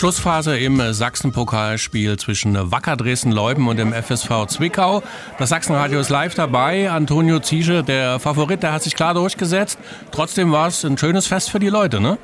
Schlussphase im Sachsenpokalspiel zwischen Wacker Dresden-Leuben und dem FSV Zwickau. Das Sachsenradio ist live dabei. Antonio Ziesche, der Favorit, der hat sich klar durchgesetzt. Trotzdem war es ein schönes Fest für die Leute, ne?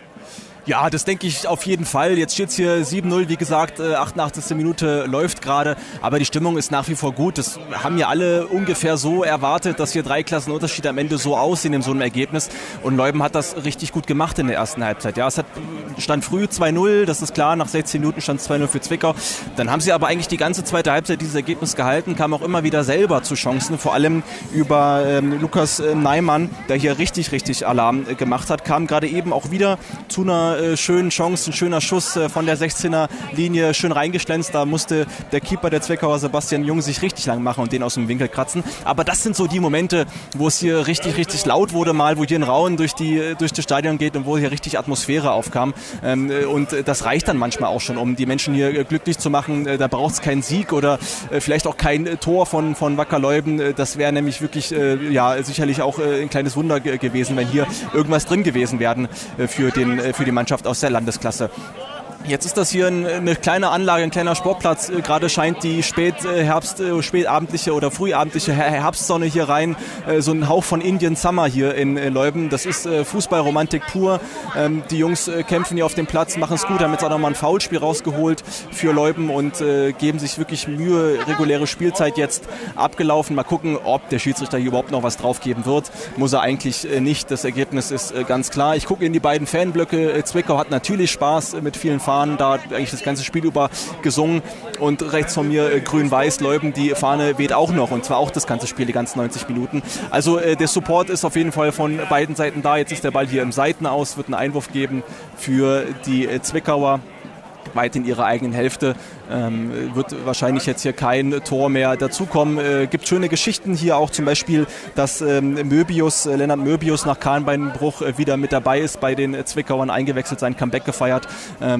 Ja, das denke ich auf jeden Fall. Jetzt steht es hier 7-0, wie gesagt, 88. Minute läuft gerade, aber die Stimmung ist nach wie vor gut. Das haben ja alle ungefähr so erwartet, dass hier 3 Klassen Unterschied am Ende so aussehen in so einem Ergebnis. Und Leuben hat das richtig gut gemacht in der ersten Halbzeit. Ja, es stand früh 2-0, das ist klar, nach 16 Minuten stand es 2-0 für Zwickau. Dann haben sie aber eigentlich die ganze zweite Halbzeit dieses Ergebnis gehalten, kamen auch immer wieder selber zu Chancen, vor allem über Lukas Neimann, der hier richtig Alarm gemacht hat, kam gerade eben auch wieder zu einer schönen Chance, ein schöner Schuss von der 16er Linie, schön reingeschlänzt. Da musste der Keeper der Zwickauer, Sebastian Jung, sich richtig lang machen und den aus dem Winkel kratzen. Aber das sind so die Momente, wo es hier richtig laut wurde mal, wo hier ein Raunen durch das Stadion geht und wo hier richtig Atmosphäre aufkam. Und das reicht dann manchmal auch schon, um die Menschen hier glücklich zu machen. Da braucht es keinen Sieg oder vielleicht auch kein Tor von Wacker Leuben. Das wäre nämlich wirklich sicherlich auch ein kleines Wunder gewesen, wenn hier irgendwas drin gewesen wären für die Mannschaft aus der Landesklasse. Jetzt ist das hier eine kleine Anlage, ein kleiner Sportplatz. Gerade scheint die spätabendliche oder frühabendliche Herbstsonne hier rein. So ein Hauch von Indian Summer hier in Leuben. Das ist Fußballromantik pur. Die Jungs kämpfen hier auf dem Platz, machen es gut, haben jetzt auch nochmal ein Foulspiel rausgeholt für Leuben und geben sich wirklich Mühe. Reguläre Spielzeit jetzt abgelaufen. Mal gucken, ob der Schiedsrichter hier überhaupt noch was drauf geben wird. Muss er eigentlich nicht. Das Ergebnis ist ganz klar. Ich gucke in die beiden Fanblöcke. Zwickau hat natürlich Spaß mit vielen Fahnen. Da hat eigentlich das ganze Spiel über gesungen und rechts von mir grün-weiß Leuben, die Fahne weht auch noch und zwar auch das ganze Spiel, die ganzen 90 Minuten. Also der Support ist auf jeden Fall von beiden Seiten da. Jetzt ist der Ball hier im Seitenaus, wird einen Einwurf geben für die Zwickauer. Weit in ihrer eigenen Hälfte. Wird wahrscheinlich jetzt hier kein Tor mehr dazukommen. Gibt schöne Geschichten hier auch, zum Beispiel, dass Lennart Möbius nach Kahnbeinbruch wieder mit dabei ist, bei den Zwickauern eingewechselt, sein Comeback gefeiert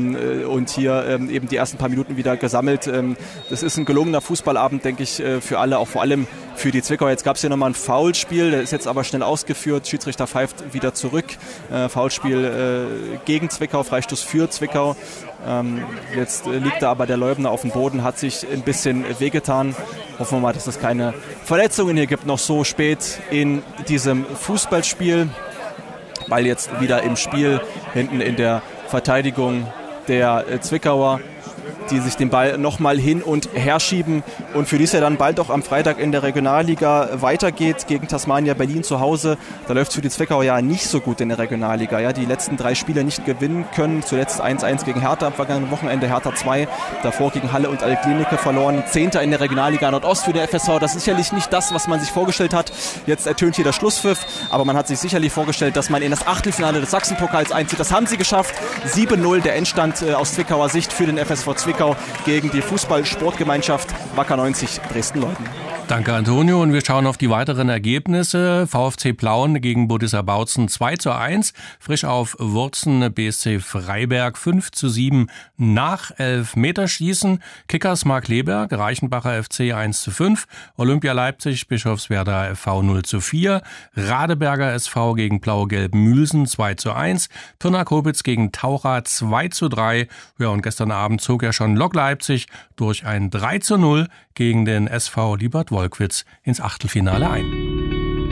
und hier eben die ersten paar Minuten wieder gesammelt. Das ist ein gelungener Fußballabend, denke ich, für alle, auch vor allem für die Zwickauer. Jetzt gab es hier nochmal ein Foulspiel, der ist jetzt aber schnell ausgeführt. Schiedsrichter pfeift wieder zurück. Foulspiel gegen Zwickau, Freistoß für Zwickau. Jetzt liegt da aber der Leubner auf dem Boden, hat sich ein bisschen wehgetan. Hoffen wir mal, dass es keine Verletzungen hier gibt, noch so spät in diesem Fußballspiel. Weil jetzt wieder im Spiel hinten in der Verteidigung der Zwickauer, die sich den Ball nochmal hin und her schieben und für die es ja dann bald auch am Freitag in der Regionalliga weitergeht gegen Tasmania Berlin zu Hause. Da läuft es für die Zwickauer ja nicht so gut in der Regionalliga. Ja, die letzten 3 Spiele nicht gewinnen können. Zuletzt 1-1 gegen Hertha am vergangenen Wochenende, Hertha 2. Davor gegen Halle und Altklinike verloren. 10. in der Regionalliga Nordost für der FSV. Das ist sicherlich nicht das, was man sich vorgestellt hat. Jetzt ertönt hier der Schlusspfiff, aber man hat sich sicherlich vorgestellt, dass man in das Achtelfinale des Sachsenpokals einzieht. Das haben sie geschafft. 7-0 der Endstand aus Zwickauer Sicht für den FSV Zwickau gegen die Fußball-Sportgemeinschaft Wacker 90 Dresden-Leuben. Danke, Antonio. Und wir schauen auf die weiteren Ergebnisse. VfC Plauen gegen Budisser Bautzen 2:1. Frisch auf Wurzen BSC Freiberg 5:7 nach Elfmeterschießen. Kickers Mark Leberg, Reichenbacher FC 1:5. Olympia Leipzig, Bischofswerda FV 0:4. Radeberger SV gegen Blau-Gelb Mülsen 2:1. Pirna Kobitz gegen Taucher 2:3. Ja, und gestern Abend zog ja schon Lok Leipzig durch ein 3:0 gegen den SV Liebert Wolkwitz ins Achtelfinale ein.